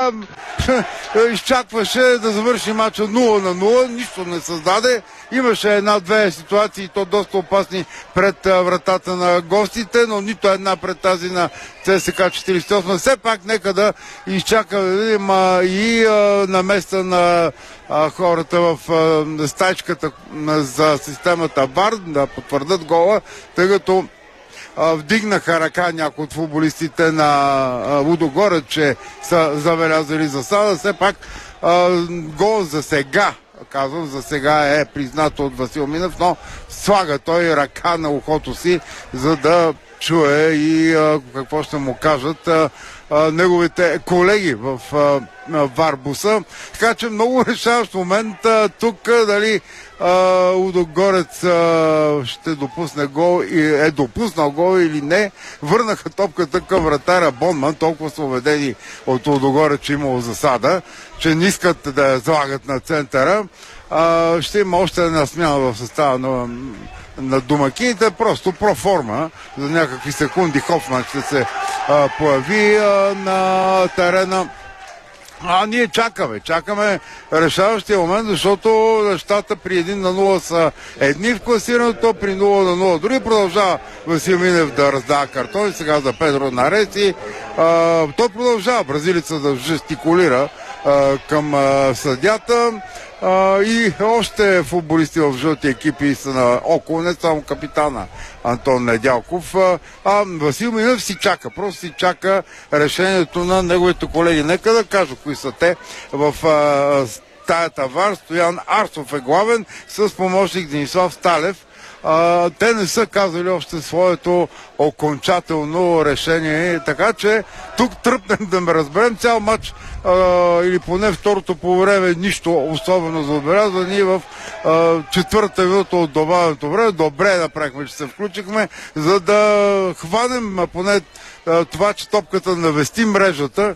изчакваше да завърши мача 0-0, нищо не създаде. Имаше една-две ситуации, и то доста опасни пред вратата на гостите, но нито една пред тази на ЦСКА 48. Все пак нека да изчака да видим и на места на хората в стачката за системата ВАР да потвърдат гола, тъй като вдигнаха ръка някои от футболистите на Лудогорец, че са забелязали засада. Все пак гол за сега, казвам, за сега е признато от Васил Минев, но слага той ръка на ухото си, за да чуе и какво ще му кажат неговите колеги в Варбуса. Така че много решаващ момент тук, дали Лудогорец ще допусне гол и е допуснал гол или не. Върнаха топката към вратаря Бонман, толкова са убедени от Лудогорец, че имало засада, че не искат да я залагат на центъра. Ще има още една смяна в състава на домакините, просто проформа за някакви секунди. Хофман ще се появи на терена. Ние чакаме решаващия момент, защото нещата при 1-0 са едни в класирането, при 0-0 дори продължава Васил Минев да раздава картони, сега за Педро Нареси. Той продължава бразилеца да жестикулира към съдята. И още футболисти в жълти екипи са на около, не само капитана Антон Недялков. Васил Минев си чака, просто си чака решението на неговите колеги. Нека да кажа кои са те в стаята ВАР. Стоян Арсов е главен с помощник Денислав Сталев. Те не са казали още своето окончателно решение, така че тук тръпнем да ме разберем цял матч или поне второто по време нищо особено за отбелязване. Ние в четвърта минута от добавеното време добре направихме, че се включихме, за да хванем поне това, че топката навести мрежата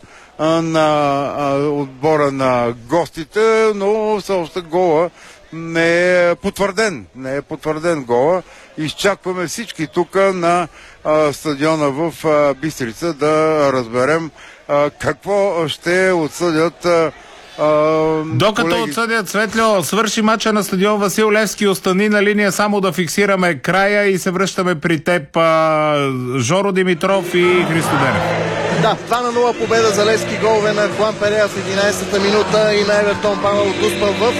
на отбора на гостите, но все още гола не е потвърден гола. Изчакваме всички тук на стадиона в Бистрица да разберем какво ще отсъдят докато колеги. Отсъдят, Светлио, свърши мача на стадион Васил Левски, остани на линия само да фиксираме края и се връщаме при теб, Жоро Димитров и Христо Денев. Да, 2-0 победа за Левски, голове на Хуан Перея в 11-та минута и на Евертон Павел Дуспа в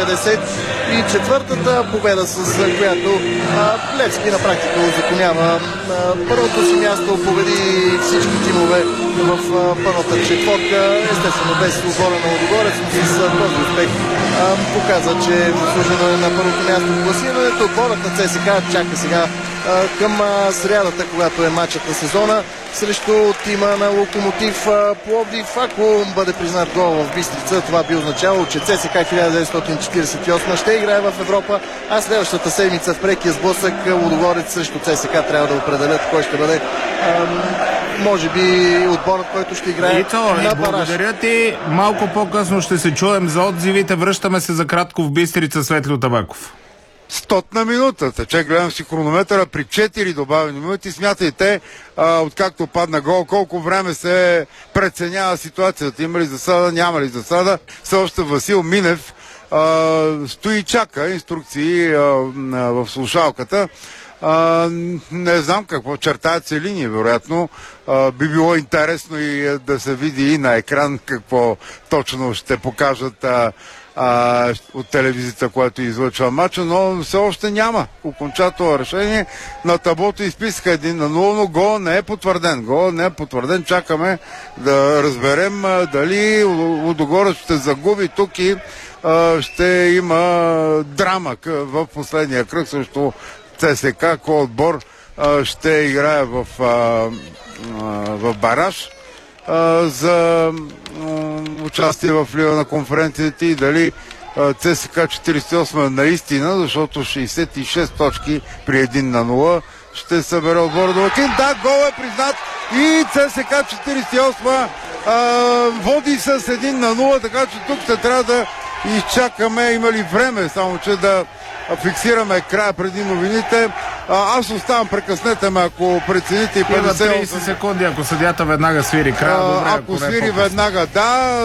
94-та победа, с която Левски на практика узаконява първото си място, победи всички тимове в първата четворка, естествено без отбора на Лудогорец, но с този успех показа, че заслужено е на първото място в класирането. Отборът на ЦСКА чака сега към срядата, когато е матчът на сезона срещу тима на Локомотив Пловдив. Ако бъде признат гол в Бистрица, това би означавало, че ЦСКА 1948 ще играе в Европа, а следващата седмица в прекия сблъсък Лудогорец срещу ЦСКА трябва да определят кой ще бъде може би отборът, който ще играе на бараж. Благодаря ти. Малко по-късно ще се чуем за отзивите. Връщаме се за кратко в Бистрица, Светлио Табаков. 100-на минута. Тече, гледам си хронометъра при 4 добавени минути. Смятайте, откакто падна гол, колко време се преценява ситуацията. Има ли засада, няма ли засада. Все още Васил Минев стои и чака инструкции в слушалката. Не знам какво, чертаят се линии, вероятно. Би било интересно и да се види и на екран какво точно ще покажат от телевизията, която излъчва матча, но все още няма окончателно решение. На таблото изписаха 1-0, но гол не е потвърден. Чакаме да разберем дали Лудогорец ще загуби тук и ще има драма в последния кръг срещу ЦСКА, кой отбор ще играе в бараж за участие в Лига на конференцията и дали ЦСКА 48 наистина, защото 66 точки при 1-0 ще събере отбора домакин. Да, гол е признат и ЦСКА 48 води с 1-0, така че тук ще трябва да изчакаме. Има ли време, само че да фиксираме края преди новините. Аз оставам, прекъснете ме, ако прецените и 50 секунди, ако съдята веднага свири края. Ако свири веднага, да.